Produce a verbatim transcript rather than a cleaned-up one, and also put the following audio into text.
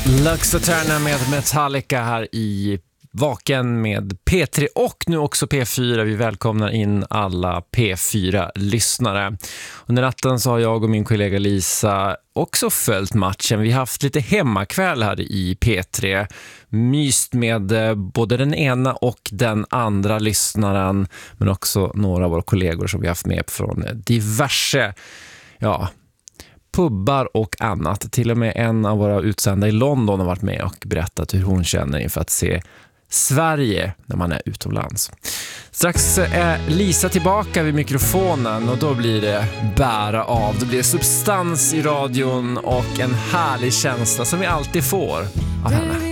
Lux Eterna med Metallica här i Vaken med P tre och nu också P fyra. Vi välkomnar in alla P fyra-lyssnare. Under natten så har jag och min kollega Lisa också följt matchen. Vi har haft lite hemmakväll här i P tre. Myst med både den ena och den andra lyssnaren, men också några av våra kollegor som vi har haft med från diverse, ja, pubbar och annat. Till och med en av våra utsända i London har varit med och berättat hur hon känner inför att se Sverige när man är utomlands. Strax är Lisa tillbaka vid mikrofonen och då blir det bära av. Det blir substans i radion och en härlig känsla som vi alltid får av henne.